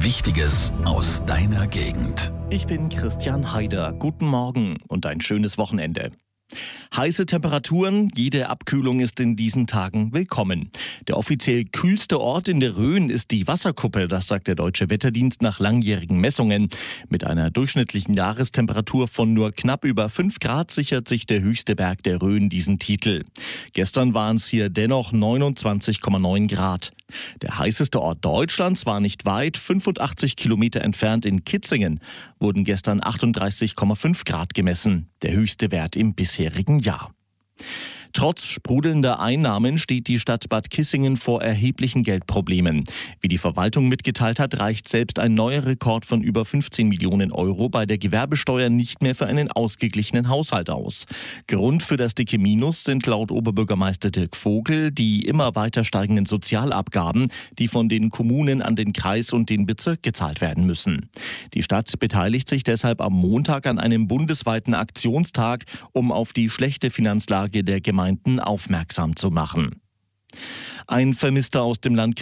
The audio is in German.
Wichtiges aus deiner Gegend. Ich bin Christian Haider. Guten Morgen und ein schönes Wochenende. Heiße Temperaturen, jede Abkühlung ist in diesen Tagen willkommen. Der offiziell kühlste Ort in der Rhön ist die Wasserkuppe, das sagt der Deutsche Wetterdienst nach langjährigen Messungen. Mit einer durchschnittlichen Jahrestemperatur von nur knapp über 5 Grad sichert sich der höchste Berg der Rhön diesen Titel. Gestern waren es hier dennoch 29,9 Grad. Der heißeste Ort Deutschlands war nicht weit, 85 Kilometer entfernt in Kitzingen wurden gestern 38,5 Grad gemessen, der höchste Wert im bisherigen Jahr. Trotz sprudelnder Einnahmen steht die Stadt Bad Kissingen vor erheblichen Geldproblemen. Wie die Verwaltung mitgeteilt hat, reicht selbst ein neuer Rekord von über 15 Millionen Euro bei der Gewerbesteuer nicht mehr für einen ausgeglichenen Haushalt aus. Grund für das dicke Minus sind laut Oberbürgermeister Dirk Vogel die immer weiter steigenden Sozialabgaben, die von den Kommunen an den Kreis und den Bezirk gezahlt werden müssen. Die Stadt beteiligt sich deshalb am Montag an einem bundesweiten Aktionstag, um auf die schlechte Finanzlage der Gemeinden aufmerksam zu machen. Ein Vermisster aus dem Landkreis